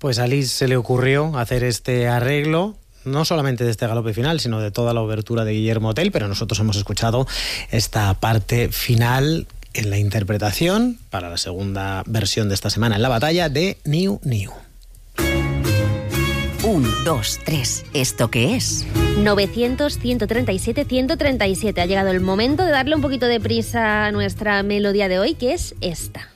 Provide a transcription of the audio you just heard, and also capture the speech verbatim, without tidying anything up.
Pues a Liszt se le ocurrió hacer este arreglo, no solamente de este galope final, sino de toda la obertura de Guillermo Tell, pero nosotros hemos escuchado esta parte final en la interpretación para la segunda versión de esta semana en la batalla de Niu Niu. Un, dos, tres. ¿Esto qué es? novecientos, ciento treinta y siete, ciento treinta y siete. Ha llegado el momento de darle un poquito de prisa a nuestra melodía de hoy, que es esta.